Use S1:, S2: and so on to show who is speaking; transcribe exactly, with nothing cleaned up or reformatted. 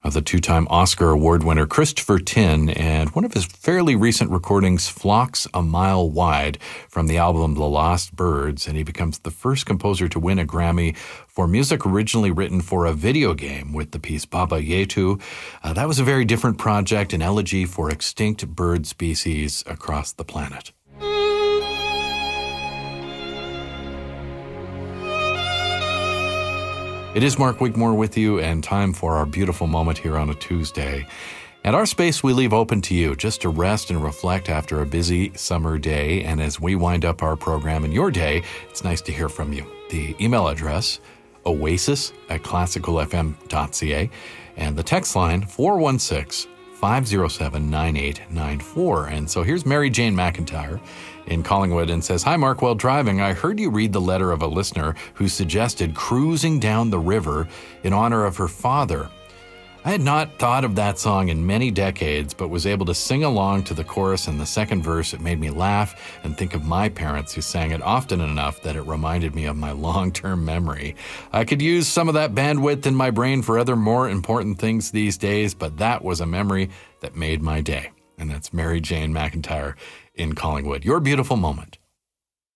S1: of the two-time Oscar Award winner Christopher Tin and one of his fairly recent recordings, Flocks a Mile Wide, from the album The Lost Birds, and he becomes the first composer to win a Grammy for music originally written for a video game with the piece Baba Yetu. Uh, that was a very different project, an elegy for extinct bird species across the planet. It is Mark Wigmore with you, and time for our beautiful moment here on a Tuesday. At our space, we leave open to you just to rest and reflect after a busy summer day. And as we wind up our program in your day, it's nice to hear from you. The email address, oasis at classical f m dot c a, and the text line, four one six, five oh seven, nine eight nine four. And so here's Mary Jane McIntyre in Collingwood and says, "Hi, Mark. While driving, I heard you read the letter of a listener who suggested cruising down the river in honor of her father. I had not thought of that song in many decades, but was able to sing along to the chorus and the second verse. It made me laugh and think of my parents who sang it often enough that it reminded me of my long-term memory. I could use some of that bandwidth in my brain for other more important things these days, but that was a memory that made my day." And that's Mary Jane McIntyre in Collingwood. Your beautiful moment.